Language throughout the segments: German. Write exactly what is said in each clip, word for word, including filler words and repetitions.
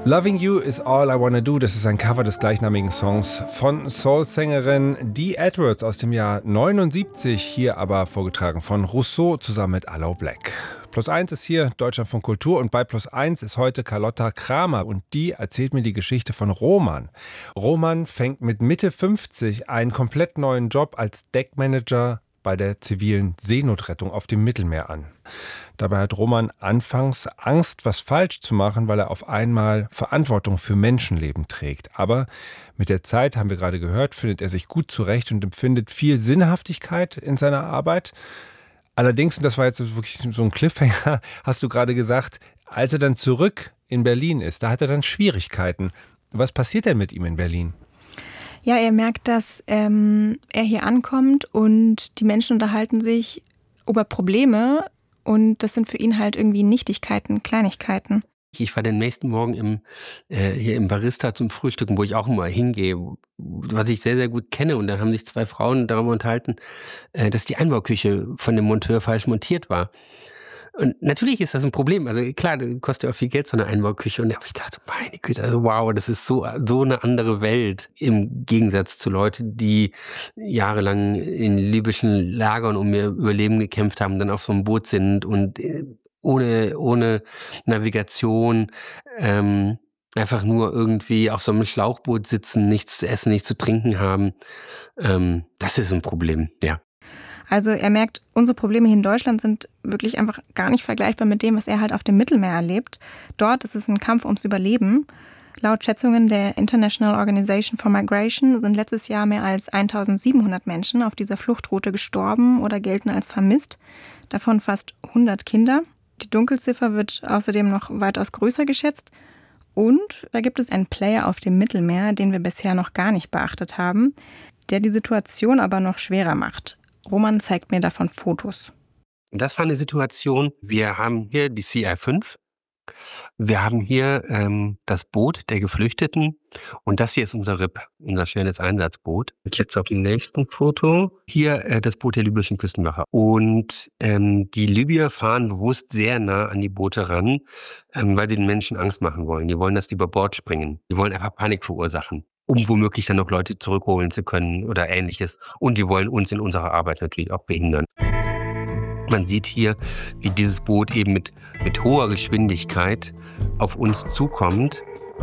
Loving You is All I Wanna Do, das ist ein Cover des gleichnamigen Songs von Soul-Sängerin Dee Edwards aus dem Jahr neunundsiebzig, hier aber vorgetragen von Rousseau zusammen mit Aloe Blacc. Plus eins ist hier Deutschlandfunk Kultur und bei Plus eins ist heute Carlotta Kramer und die erzählt mir die Geschichte von Roman. Roman fängt mit Mitte fünfzig einen komplett neuen Job als Deckmanager bei der zivilen Seenotrettung auf dem Mittelmeer an. Dabei hat Roman anfangs Angst, was falsch zu machen, weil er auf einmal Verantwortung für Menschenleben trägt. Aber mit der Zeit, haben wir gerade gehört, findet er sich gut zurecht und empfindet viel Sinnhaftigkeit in seiner Arbeit. Allerdings, und das war jetzt wirklich so ein Cliffhanger, hast du gerade gesagt, als er dann zurück in Berlin ist, da hat er dann Schwierigkeiten. Was passiert denn mit ihm in Berlin? Ja, er merkt, dass ähm, er hier ankommt und die Menschen unterhalten sich über Probleme und das sind für ihn halt irgendwie Nichtigkeiten, Kleinigkeiten. Ich war den nächsten Morgen im, äh, hier im Barista zum Frühstücken, wo ich auch immer hingehe, was ich sehr, sehr gut kenne. Und dann haben sich zwei Frauen darüber unterhalten, äh, dass die Einbauküche von dem Monteur falsch montiert war. Und natürlich ist das ein Problem. Also klar, das kostet ja auch viel Geld, so eine Einbauküche. Und da habe ich gedacht, meine Güte, also wow, das ist so, so eine andere Welt im Gegensatz zu Leuten, die jahrelang in libyschen Lagern um ihr Überleben gekämpft haben, dann auf so einem Boot sind und ohne, ohne Navigation ähm, einfach nur irgendwie auf so einem Schlauchboot sitzen, nichts zu essen, nichts zu trinken haben. Ähm, das ist ein Problem, ja. Also er merkt, unsere Probleme hier in Deutschland sind wirklich einfach gar nicht vergleichbar mit dem, was er halt auf dem Mittelmeer erlebt. Dort ist es ein Kampf ums Überleben. Laut Schätzungen der International Organization for Migration sind letztes Jahr mehr als eintausendsiebenhundert Menschen auf dieser Fluchtroute gestorben oder gelten als vermisst. Davon fast hundert Kinder. Die Dunkelziffer wird außerdem noch weitaus größer geschätzt. Und da gibt es einen Player auf dem Mittelmeer, den wir bisher noch gar nicht beachtet haben, der die Situation aber noch schwerer macht. Roman zeigt mir davon Fotos. Das war eine Situation, wir haben hier die C I fünf, wir haben hier ähm, das Boot der Geflüchteten und das hier ist unser R I P, unser schnelles Einsatzboot. Und jetzt auf dem nächsten Foto, hier äh, das Boot der libyschen Küstenwache. Und ähm, die Libyer fahren bewusst sehr nah an die Boote ran, ähm, weil sie den Menschen Angst machen wollen. Die wollen, dass die über Bord springen. Die wollen einfach Panik verursachen, um womöglich dann noch Leute zurückholen zu können oder Ähnliches. Und die wollen uns in unserer Arbeit natürlich auch behindern. Man sieht hier, wie dieses Boot eben mit, mit hoher Geschwindigkeit auf uns zukommt.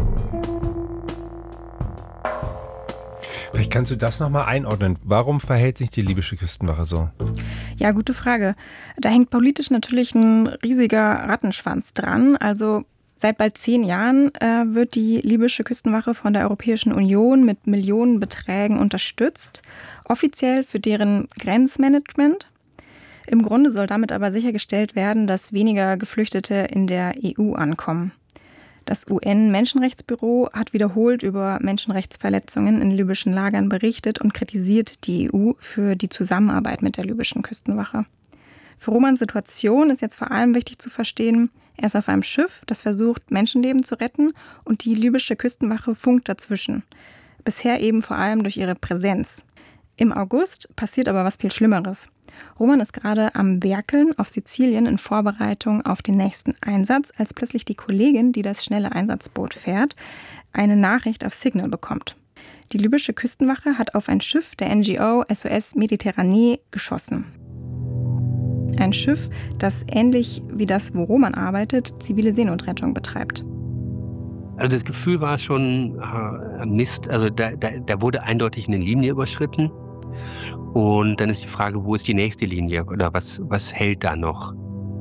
Vielleicht kannst du das nochmal einordnen. Warum verhält sich die libysche Küstenwache so? Ja, gute Frage. Da hängt politisch natürlich ein riesiger Rattenschwanz dran. Also seit bald zehn Jahren äh, wird die libysche Küstenwache von der Europäischen Union mit Millionenbeträgen unterstützt, offiziell für deren Grenzmanagement. Im Grunde soll damit aber sichergestellt werden, dass weniger Geflüchtete in der E U ankommen. Das U N-Menschenrechtsbüro hat wiederholt über Menschenrechtsverletzungen in libyschen Lagern berichtet und kritisiert die E U für die Zusammenarbeit mit der libyschen Küstenwache. Für Romans Situation ist jetzt vor allem wichtig zu verstehen, er ist auf einem Schiff, das versucht, Menschenleben zu retten und die libysche Küstenwache funkt dazwischen. Bisher eben vor allem durch ihre Präsenz. Im August passiert aber was viel Schlimmeres. Roman ist gerade am Werkeln auf Sizilien in Vorbereitung auf den nächsten Einsatz, als plötzlich die Kollegin, die das schnelle Einsatzboot fährt, eine Nachricht auf Signal bekommt. Die libysche Küstenwache hat auf ein Schiff der N G O S O S Mediterranee geschossen. Ein Schiff, das ähnlich wie das, wo Roman arbeitet, zivile Seenotrettung betreibt. Also das Gefühl war schon äh, Mist, also da, da, da wurde eindeutig eine Linie überschritten. Und dann ist die Frage, wo ist die nächste Linie oder was, was hält da noch?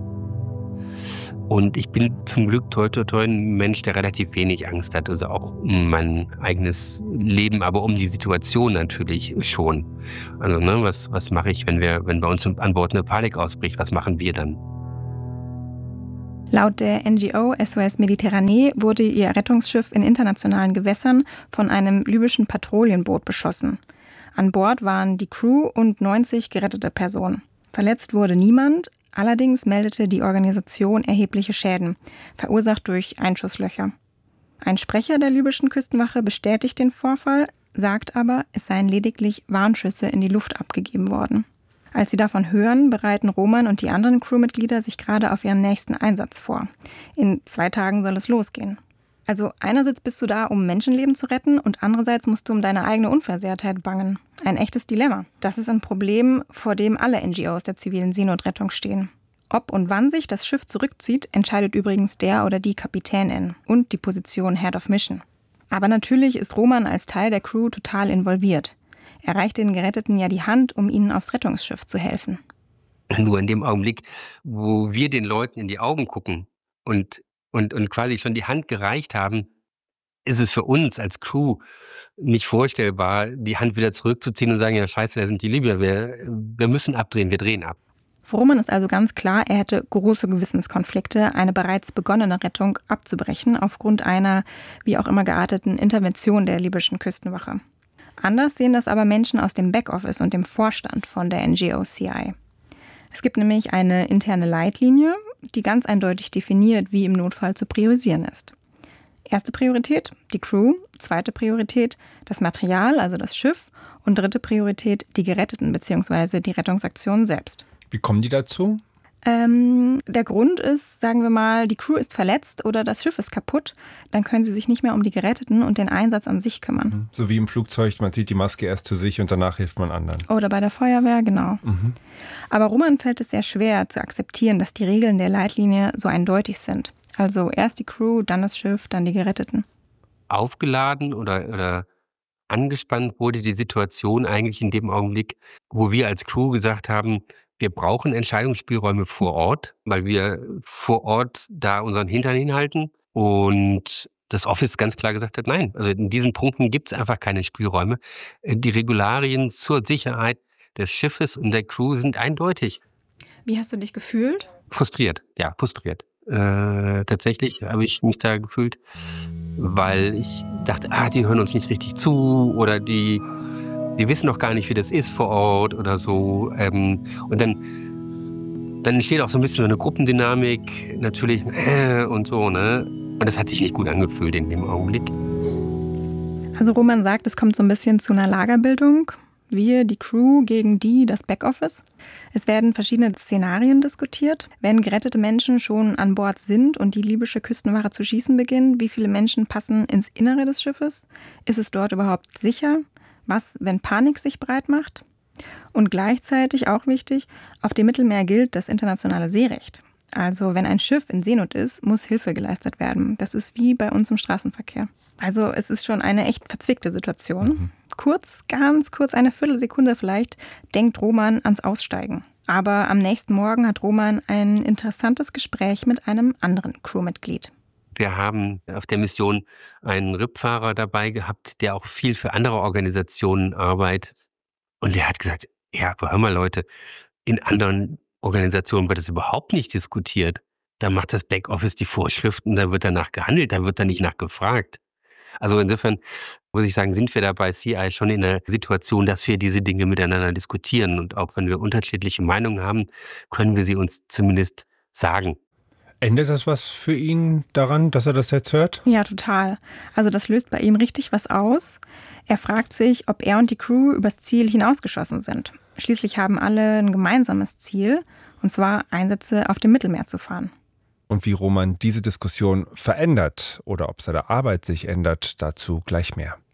Und ich bin zum Glück toi, toi, toi ein Mensch, der relativ wenig Angst hat, also auch um mein eigenes Leben, aber um die Situation natürlich schon. Also ne, was, was mache ich, wenn wir, wenn bei uns an Bord eine Panik ausbricht, was machen wir dann? Laut der N G O S O S Mediterranee wurde ihr Rettungsschiff in internationalen Gewässern von einem libyschen Patrouillenboot beschossen. An Bord waren die Crew und neunzig gerettete Personen. Verletzt wurde niemand, allerdings meldete die Organisation erhebliche Schäden, verursacht durch Einschusslöcher. Ein Sprecher der libyschen Küstenwache bestätigt den Vorfall, sagt aber, es seien lediglich Warnschüsse in die Luft abgegeben worden. Als sie davon hören, bereiten Roman und die anderen Crewmitglieder sich gerade auf ihren nächsten Einsatz vor. In zwei Tagen soll es losgehen. Also einerseits bist du da, um Menschenleben zu retten und andererseits musst du um deine eigene Unversehrtheit bangen. Ein echtes Dilemma. Das ist ein Problem, vor dem alle N G Os der zivilen Seenotrettung stehen. Ob und wann sich das Schiff zurückzieht, entscheidet übrigens der oder die Kapitänin und die Position Head of Mission. Aber natürlich ist Roman als Teil der Crew total involviert. Er reicht den Geretteten ja die Hand, um ihnen aufs Rettungsschiff zu helfen. Nur in dem Augenblick, wo wir den Leuten in die Augen gucken und, und, und quasi schon die Hand gereicht haben, ist es für uns als Crew nicht vorstellbar, die Hand wieder zurückzuziehen und sagen, ja scheiße, da sind die Libyer, wir, wir müssen abdrehen, wir drehen ab. Für Roman ist also ganz klar, er hätte große Gewissenskonflikte, eine bereits begonnene Rettung abzubrechen aufgrund einer, wie auch immer gearteten, Intervention der libyschen Küstenwache. Anders sehen das aber Menschen aus dem Backoffice und dem Vorstand von der N G O C I. Es gibt nämlich eine interne Leitlinie, die ganz eindeutig definiert, wie im Notfall zu priorisieren ist. Erste Priorität, die Crew. Zweite Priorität, das Material, also das Schiff. Und dritte Priorität, die Geretteten bzw. die Rettungsaktion selbst. Wie kommen die dazu? Ähm, der Grund ist, sagen wir mal, die Crew ist verletzt oder das Schiff ist kaputt. Dann können sie sich nicht mehr um die Geretteten und den Einsatz an sich kümmern. So wie im Flugzeug, man zieht die Maske erst zu sich und danach hilft man anderen. Oder bei der Feuerwehr, genau. Mhm. Aber Roman fällt es sehr schwer zu akzeptieren, dass die Regeln der Leitlinie so eindeutig sind. Also erst die Crew, dann das Schiff, dann die Geretteten. Aufgeladen oder, oder angespannt wurde die Situation eigentlich in dem Augenblick, wo wir als Crew gesagt haben, wir brauchen Entscheidungsspielräume vor Ort, weil wir vor Ort da unseren Hintern hinhalten. Und das Office ganz klar gesagt hat, nein, also in diesen Punkten gibt es einfach keine Spielräume. Die Regularien zur Sicherheit des Schiffes und der Crew sind eindeutig. Wie hast du dich gefühlt? Frustriert, ja, frustriert. Äh, tatsächlich habe ich mich da gefühlt, weil ich dachte, ah, die hören uns nicht richtig zu oder die... Die wissen noch gar nicht, wie das ist vor Ort oder so. Ähm, und dann, dann entsteht auch so ein bisschen so eine Gruppendynamik, natürlich, äh, und so, ne? Und das hat sich nicht gut angefühlt in dem Augenblick. Also Roman sagt, es kommt so ein bisschen zu einer Lagerbildung. Wir, die Crew, gegen die, das Backoffice. Es werden verschiedene Szenarien diskutiert. Wenn gerettete Menschen schon an Bord sind und die libysche Küstenwache zu schießen beginnt, wie viele Menschen passen ins Innere des Schiffes? Ist es dort überhaupt sicher? Was, wenn Panik sich breit macht? Und gleichzeitig auch wichtig, auf dem Mittelmeer gilt das internationale Seerecht. Also wenn ein Schiff in Seenot ist, muss Hilfe geleistet werden. Das ist wie bei uns im Straßenverkehr. Also es ist schon eine echt verzwickte Situation. Mhm. Kurz, ganz kurz, eine Viertelsekunde vielleicht, denkt Roman ans Aussteigen. Aber am nächsten Morgen hat Roman ein interessantes Gespräch mit einem anderen Crewmitglied. Wir haben auf der Mission einen R I P-Fahrer dabei gehabt, der auch viel für andere Organisationen arbeitet. Und der hat gesagt, ja, aber hör mal Leute, in anderen Organisationen wird es überhaupt nicht diskutiert. Da macht das Backoffice die Vorschriften, da wird danach gehandelt, da wird da nicht nachgefragt. Also insofern muss ich sagen, sind wir da bei C I schon in der Situation, dass wir diese Dinge miteinander diskutieren. Und auch wenn wir unterschiedliche Meinungen haben, können wir sie uns zumindest sagen. Ändert das was für ihn daran, dass er das jetzt hört? Ja, total. Also das löst bei ihm richtig was aus. Er fragt sich, ob er und die Crew übers Ziel hinausgeschossen sind. Schließlich haben alle ein gemeinsames Ziel, und zwar Einsätze auf dem Mittelmeer zu fahren. Und wie Roman diese Diskussion verändert oder ob seine Arbeit sich ändert, dazu gleich mehr.